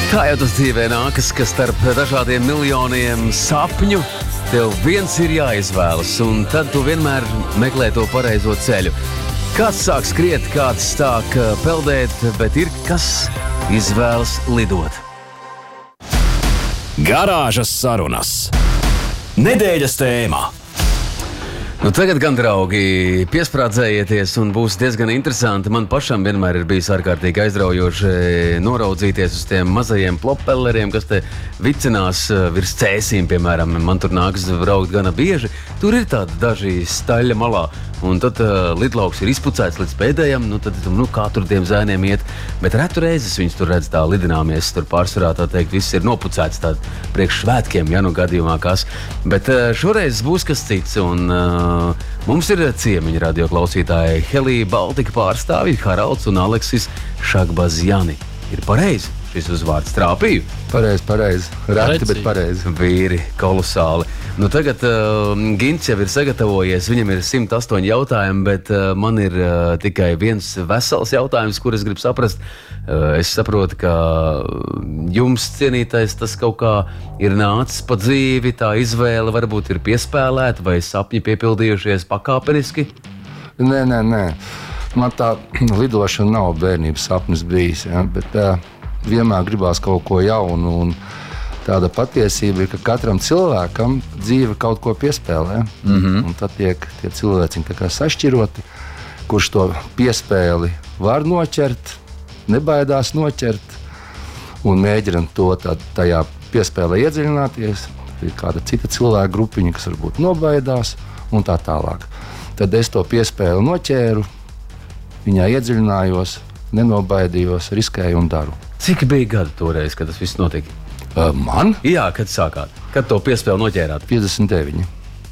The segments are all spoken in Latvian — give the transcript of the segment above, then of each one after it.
Kā jau tas dzīvē nākas, ka starp dažādiem miljoniem sapņu tev viens ir jāizvēlas, un tad tu vienmēr meklē to pareizo ceļu. Kāds sāk skriet, kāds sāk peldēt, bet ir kas izvēlas lidot. Garāžas sarunas. Nedēļas tēmā. Nu, tagad gan, draugi, piesprādzējieties un būs diezgan interesanti. Man pašam vienmēr ir bijis ārkārtīgi aizraujoši noraudzīties uz tiem mazajiem plopelleriem, kas te vicinās virs cēsīm, piemēram. Man tur nākas braukt gana bieži. Tur ir tādi daži staļa malā, un tad lidlauks ir izpucēts līdz pēdējam. Tad kā tur tiem zēniem iet? Bet retu reizes viņus tur redz tā lidināmies. Tur pārsvarā, tā teikt, viss ir nopucēts tādi priekš svētkiem, ja nu gadījumā kas. Bet šoreiz būs kas cits, un mums ir ciemiņi radioklausītāji Helija Baltika pārstāvji Haralds un Aleksis Šakbazjani. Ir pareizi šis uzvārds, trāpīju? Pareizi. Reti, bet pareizi. Vīri, kolosāli. Tagad Gints jau ir sagatavojies, viņam ir 108 jautājumi, bet man ir tikai viens vesels jautājums, kur es gribu saprast. Es saprotu, ka jums, cienītais, tas kaut kā ir nācis pa dzīvi, tā izvēle varbūt ir piespēlēta vai sapņi piepildījušies pakāpeniski? Nē. Man tā lidošana nav bērnības sapnis bijis, ja? Bet vienmēr gribās kaut ko jaunu, un tāda patiesība ir, ka katram cilvēkam dzīve kaut ko piespēlē. Un tad tiek tie cilvēciņi tā kā sašķiroti, kurš to piespēli var noķert, nebaidās noķert un mēģina to tajā piespēlē iedziļināties. Ir kāda cita cilvēka grupiņa, kas varbūt nobaidās un tā tālāk. Tad es to piespēli noķēru, viņā iedziļinājos, nenobaidījos, riskēju un daru. Cik bija gadi toreiz, kad tas viss notika? Man? Jā, kad sākāt? Kad to piespēli noķērāt? 59.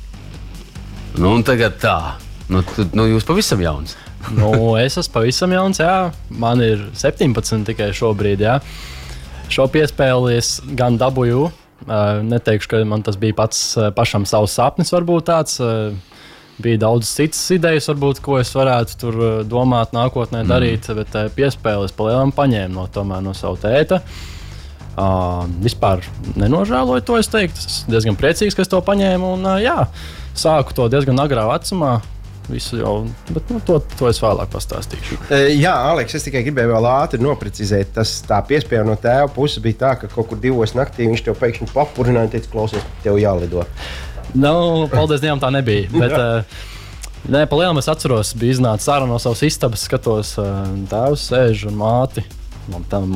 Un tagad tā. Jūs pavisam jauns. Es esmu pavisam jauns, jā. Man ir 17 tikai šobrīd, jā. Šo piespēli es gan dabūju. Neteikšu, ka man tas bija pašam savs sapnis, varbūt tāds. Bija daudz citas idejas, varbūt, ko es varētu tur domāt nākotnē darīt, bet piespēles palielam paņēmu no savu tēta. Vispār nenožēloju to, es teiktu. Es diezgan priecīgs, ka es to paņēmu, un sāku to diezgan agrā vecumā. Visu jau, bet to es vēlāk pastāstīšu. Jā, Aleks, es tikai gribēju vēl ātri noprecizēt. Tā piespēle no tēva puses bija tā, ka kaut kur 2 naktī viņš tev pēkšņi papurināja un teica, klausies, tev jālido. Paldies Dievam, tā nebija. Bet, pa lielam es atceros, bija iznācis ārā no savas istabas, skatos, tēvs sēž un māti.